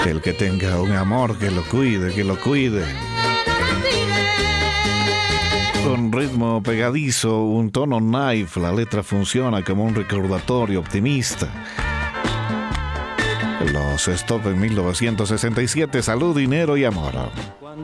El que tenga un amor que lo cuide, que lo cuide. Un ritmo pegadizo, un tono knife, la letra funciona como un recordatorio optimista. Los Stop en 1967, salud, dinero y amor.